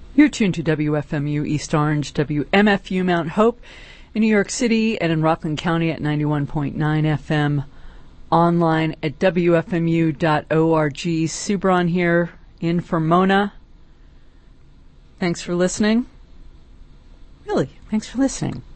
You're tuned to WFMU East Orange, WMFU Mount Hope in New York City and in Rockland County at 91.9 FM. Online at WFMU.org. Sue Braun here in for Mona. Thanks for listening. Really, thanks for listening.